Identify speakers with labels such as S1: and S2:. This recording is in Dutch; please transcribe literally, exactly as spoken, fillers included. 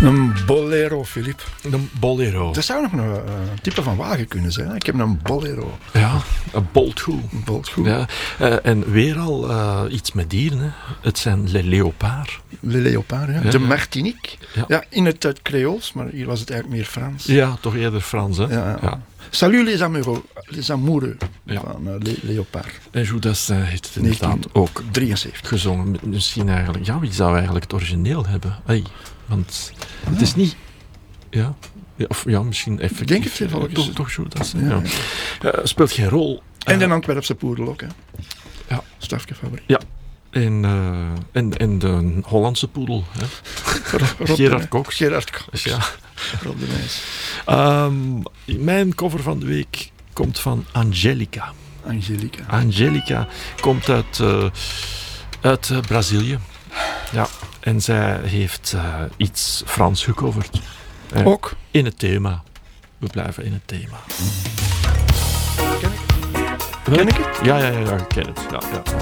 S1: Een bolero, Filip.
S2: Een bolero.
S1: Dat zou nog een uh, type van wagen kunnen zijn. Hè? Ik heb een bolero.
S2: Ja, een boltgoed.
S1: Een boltgoed.
S2: Ja, uh, en weer al uh, iets met dieren. Hè. Het zijn les léopards.
S1: Le Léopard, ja.
S2: Ja,
S1: De
S2: ja.
S1: Martinique. Ja. Ja, in het uit Creools, maar hier was het eigenlijk meer Frans.
S2: Ja, toch eerder Frans, hè?
S1: Ja, ja.
S2: Ja.
S1: Salut les amoureux, les amoureux
S2: Ja.
S1: van uh, Le Léopard.
S2: En Judas uh, heeft het inderdaad ook
S1: drieënzeventig.
S2: gezongen. Met misschien eigenlijk, ja, wie zou eigenlijk het origineel hebben? Hey, want het is niet... Ja, ja, of ja, misschien effectief.
S1: Ik denk het wel, volgens-
S2: Toch, toch Judas.
S1: Ja,
S2: Ja, ja. Uh, speelt geen rol.
S1: En
S2: Uh,
S1: de Antwerpse poedel ook, hè.
S2: Ja.
S1: Stafkefabriek.
S2: Ja. En, uh, en, en de Hollandse poedel. Hè.
S1: Rob de
S2: Gerard
S1: Nijs.
S2: Cox.
S1: Gerard Cox.
S2: Dus ja.
S1: Rob de Nijs.
S2: Um, mijn cover van de week komt van Angelica.
S1: Angelica.
S2: Angelica komt uit, uh, uit uh, Brazilië. Ja. En zij heeft uh, iets Frans gecoverd. Uh,
S1: Ook.
S2: In het thema. We blijven in het thema.
S1: Ken ik? Ken ik het?
S2: Ja, ja, ja, ja, ik ken het. Ja, ja.